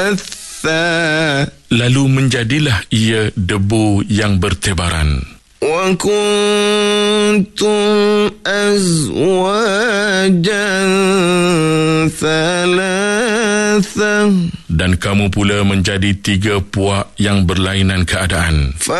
Lalu menjadilah ia debu yang bertebaran. وَكُنْتُمْ أَزْوَاجًا ثَلَاثًا. Dan kamu pula menjadi 3 puak yang berlainan keadaan.